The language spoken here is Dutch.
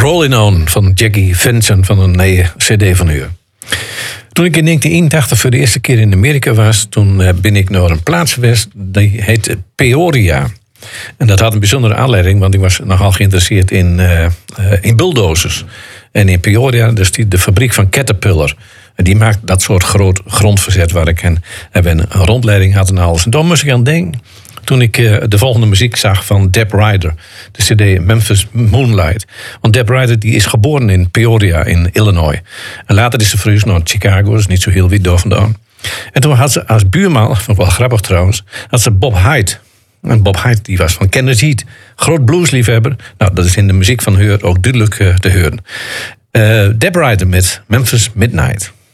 Rollin' On van Jackie Vincent van een nieuwe cd van u. Toen ik in 1981 voor de eerste keer in Amerika was, toen ben ik naar een plaats geweest die heet Peoria. En dat had een bijzondere aanleiding, want ik was nogal geïnteresseerd in bulldozers. En in Peoria, dus de fabriek van Caterpillar. En die maakt dat soort groot grondverzet waar ik een rondleiding had en alles. En daar moest ik aan denken toen ik de volgende muziek zag van Deb Ryder. De cd Memphis Moonlight. Want Deb Ryder die is geboren in Peoria in Illinois. En later is ze verhuisd naar Chicago, dat is niet zo heel wit door vandaan. En toen had ze als buurman, vond ik wel grappig trouwens, had ze Bob Hyde. En Bob Hyde die was van Kennedy Heat, groot bluesliefhebber. Nou, dat is in de muziek van haar ook duidelijk te horen. Deb Ryder met Memphis Midnight.